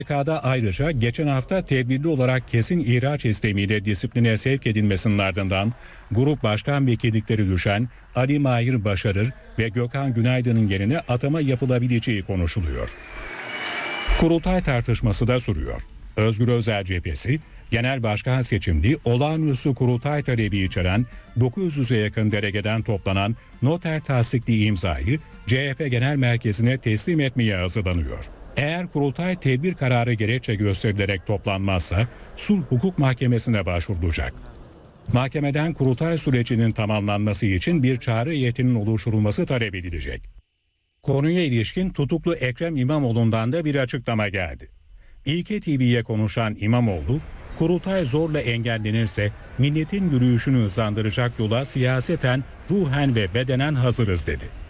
K'da ayrıca geçen hafta tedbirli olarak kesin ihraç istemiyle disipline sevk edilmesinin ardından grup başkan vekillikleri düşen Ali Mahir Başarır ve Gökhan Günaydın'ın yerine atama yapılabileceği konuşuluyor. Kurultay tartışması da sürüyor. Özgür Özel cephesi, genel başkan seçimli olağanüstü kurultay talebi içeren 900'e yakın delegeden toplanan noter tasdikli imzayı CHP Genel Merkezi'ne teslim etmeye hazırlanıyor. Eğer kurultay tedbir kararı gerekçe gösterilerek toplanmazsa Sulh Hukuk Mahkemesi'ne başvurulacak. Mahkemeden kurultay sürecinin tamamlanması için bir çağrı heyetinin oluşturulması talep edilecek. Konuya ilişkin tutuklu Ekrem İmamoğlu'ndan da bir açıklama geldi. İlke TV'ye konuşan İmamoğlu, kurultay zorla engellenirse milletin yürüyüşünü hızlandıracak yola siyaseten, ruhen ve bedenen hazırız dedi.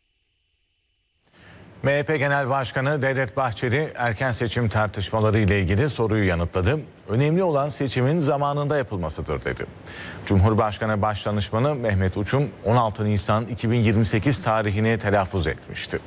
MHP Genel Başkanı Devlet Bahçeli erken seçim tartışmaları ile ilgili soruyu yanıtladı. Önemli olan seçimin zamanında yapılmasıdır dedi. Cumhurbaşkanı Başdanışmanı Mehmet Uçum 16 Nisan 2028 tarihini telaffuz etmişti.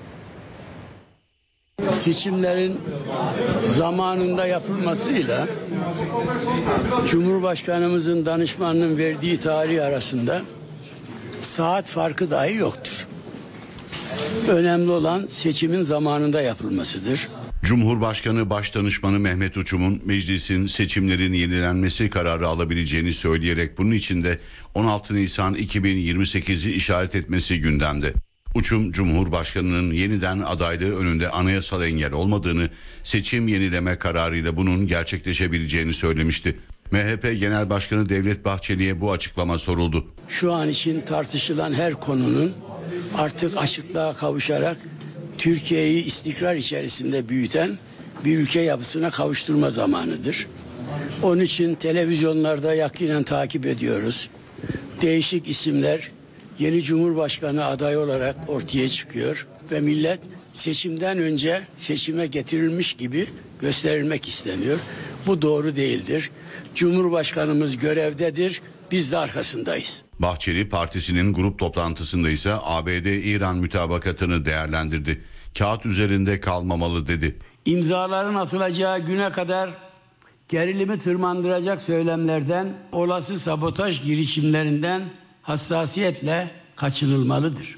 Seçimlerin zamanında yapılmasıyla Cumhurbaşkanımızın danışmanının verdiği tarih arasında saat farkı dahi yoktur. Önemli olan seçimin zamanında yapılmasıdır. Cumhurbaşkanı Başdanışmanı Mehmet Uçum'un meclisin seçimlerin yenilenmesi kararı alabileceğini söyleyerek bunun için de 16 Nisan 2028'i işaret etmesi gündemde. Uçum, Cumhurbaşkanı'nın yeniden adaylığı önünde anayasal engel olmadığını, seçim yenileme kararıyla bunun gerçekleşebileceğini söylemişti. MHP Genel Başkanı Devlet Bahçeli'ye bu açıklama soruldu. Şu an için tartışılan her konunun artık açıklığa kavuşarak Türkiye'yi istikrar içerisinde büyüten bir ülke yapısına kavuşturma zamanıdır. Onun için televizyonlarda yakinen takip ediyoruz. Değişik isimler yeni Cumhurbaşkanı adayı olarak ortaya çıkıyor ve millet seçimden önce seçime getirilmiş gibi gösterilmek isteniyor. Bu doğru değildir. Cumhurbaşkanımız görevdedir. Biz de arkasındayız. Bahçeli partisinin grup toplantısında ise ABD-İran mütabakatını değerlendirdi. Kağıt üzerinde kalmamalı dedi. İmzaların atılacağı güne kadar gerilimi tırmandıracak söylemlerden, olası sabotaj girişimlerinden hassasiyetle kaçınılmalıdır.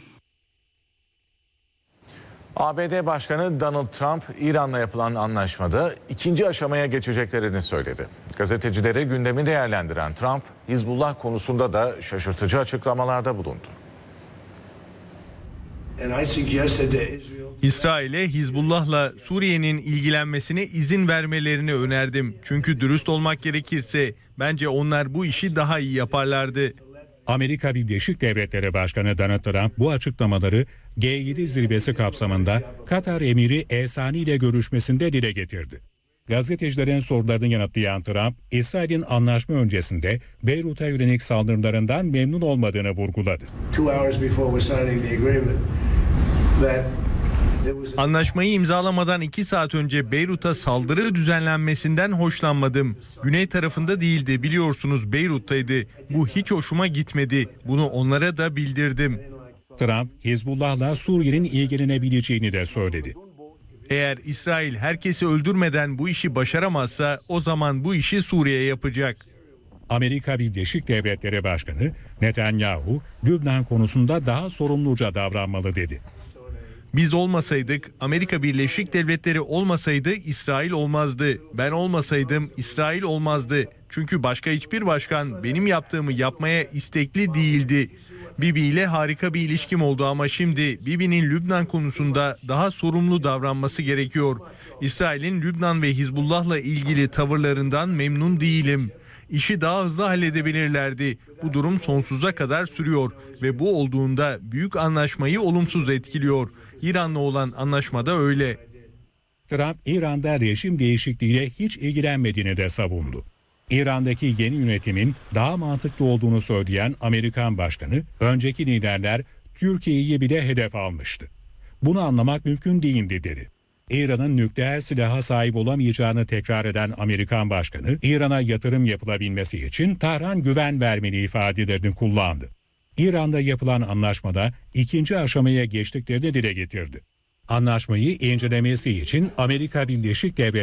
ABD Başkanı Donald Trump, İran'la yapılan anlaşmada ikinci aşamaya geçeceklerini söyledi. Gazetecilere gündemi değerlendiren Trump, Hizbullah konusunda da şaşırtıcı açıklamalarda bulundu. İsrail'e Hizbullah'la Suriye'nin ilgilenmesine izin vermelerini önerdim. Çünkü dürüst olmak gerekirse bence onlar bu işi daha iyi yaparlardı. Amerika Birleşik Devletleri Başkanı Donald Trump bu açıklamaları G7 zirvesi kapsamında Katar emiri Esani ile görüşmesinde dile getirdi. Gazetecilerin sorularını yanıtlayan Trump, İsrail'in anlaşma öncesinde Beyrut'a yönelik saldırılarından memnun olmadığını vurguladı. Anlaşmayı imzalamadan 2 saat önce Beyrut'a saldırı düzenlenmesinden hoşlanmadım. Güney tarafında değildi, biliyorsunuz Beyrut'taydı. Bu hiç hoşuma gitmedi. Bunu onlara da bildirdim. Trump, Hizbullah'la Suriye'nin ilgilenebileceğini de söyledi. Eğer İsrail herkesi öldürmeden bu işi başaramazsa o zaman bu işi Suriye yapacak. Amerika Birleşik Devletleri Başkanı Netanyahu, Lübnan konusunda daha sorumluca davranmalı dedi. Biz olmasaydık, Amerika Birleşik Devletleri olmasaydı İsrail olmazdı. Ben olmasaydım İsrail olmazdı. Çünkü başka hiçbir başkan benim yaptığımı yapmaya istekli değildi. Bibi ile harika bir ilişkim oldu ama şimdi Bibi'nin Lübnan konusunda daha sorumlu davranması gerekiyor. İsrail'in Lübnan ve Hizbullah'la ilgili tavırlarından memnun değilim. İşi daha hızlı halledebilirlerdi. Bu durum sonsuza kadar sürüyor ve bu olduğunda büyük anlaşmayı olumsuz etkiliyor. İran'la olan anlaşmada öyle. Trump, İran'da rejim değişikliğiyle hiç ilgilenmediğini de savundu. İran'daki yeni yönetimin daha mantıklı olduğunu söyleyen Amerikan Başkanı, önceki liderler Türkiye'yi bile hedef almıştı. Bunu anlamak mümkün değildi dedi. İran'ın nükleer silaha sahip olamayacağını tekrar eden Amerikan Başkanı, İran'a yatırım yapılabilmesi için Tahran güven vermeli ifadelerini kullandı. İran'da yapılan anlaşmada ikinci aşamaya geçtiklerini dile getirdi. Anlaşmayı incelemesi için Amerika Birleşik Devletleri